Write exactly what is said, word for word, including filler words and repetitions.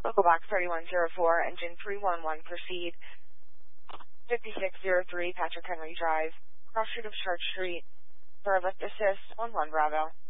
Local box thirty-one oh four, engine three one one, proceed. fifty-six oh three, Patrick Henry Drive, cross street of Church Street, for lift assist, one one Bravo.